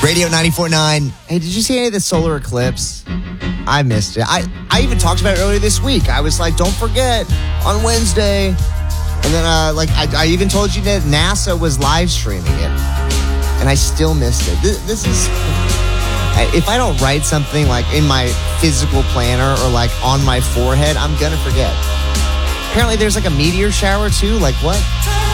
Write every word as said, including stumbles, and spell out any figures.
Radio ninety-four point nine. Hey, did you see any of the solar eclipse? I missed it. I, I even talked about it earlier this week. I was like, don't forget, on Wednesday. And then, uh, like, I, I even told you that NASA was live streaming it. And I still missed it. This, this is... If I don't write something, like, in my physical planner or, like, on my forehead, I'm gonna forget. Apparently there's, like, a meteor shower, too. Like, what?